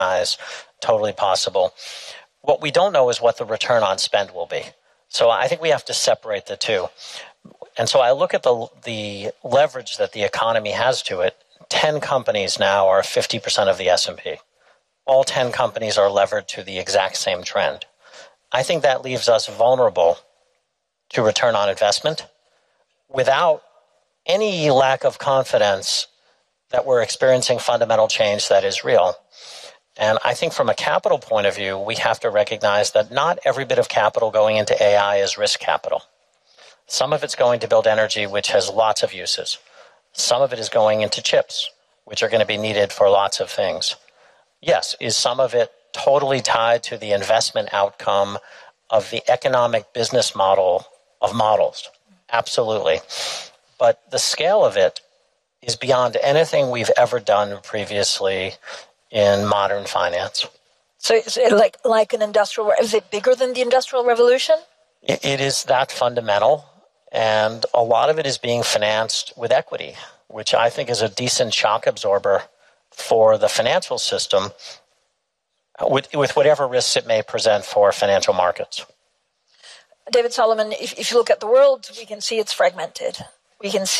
is totally possible. What we don't know is what the return on spend will be. So I think we have to separate the two. And so I look at the leverage that the economy has to it. 10 companies now are 50% of the S&P. All 10 companies are levered to the exact same trend. I think that leaves us vulnerable to return on investment without any lack of confidence that we're experiencing fundamental change that is real. And I think from a capital point of view, we have to recognize that not every bit of capital going into AI is risk capital. Some of it's going to build energy, which has lots of uses. Some of it is going into chips, which are going to be needed for lots of things. Yes, is some of it totally tied to the investment outcome of the economic business model of models? Absolutely. But the scale of it is beyond anything we've ever done previously in modern finance. So is it like an industrial, is it bigger than the Industrial Revolution? It is that fundamental, and a lot of it is being financed with equity, which I think is a decent shock absorber for the financial system with whatever risks it may present for financial markets. David Solomon, if you look at the world, we can see it's fragmented. We can see